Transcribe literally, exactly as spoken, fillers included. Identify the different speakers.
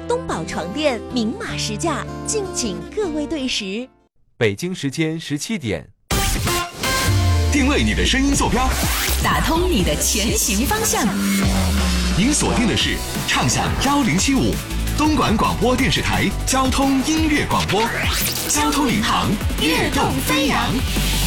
Speaker 1: 东宝床垫明码实价，敬请各位对时。
Speaker 2: 北京时间十七点，
Speaker 3: 定位你的声音坐标，
Speaker 4: 打通你的前行方向。
Speaker 3: 您锁定的是畅享幺零七五东莞广播电视台交通音乐广播，交通领航，跃动飞扬。